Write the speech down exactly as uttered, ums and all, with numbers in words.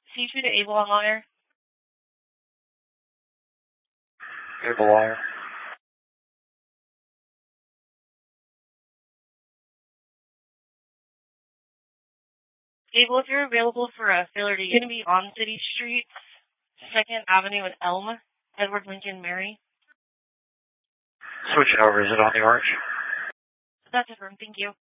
C two to Able on wire. Able wire. Able, if you're available for a failure, you're going to be on City Street, second Avenue and Elm, Edward Lincoln Mary. Switch over. Is it on the orange? That's it, room. Thank you.